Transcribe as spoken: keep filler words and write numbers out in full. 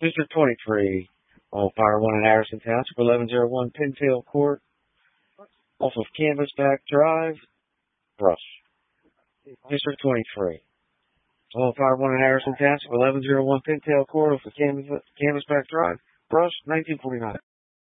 District twenty-three, on Fire one in Harrison Township, eleven oh one Pintail Court, off of Canvasback Drive, brush. District twenty-three, on Fire one in Harrison Township, eleven oh one Pintail Court, off of Canvas, Canvasback Drive, brush, nineteen forty-nine.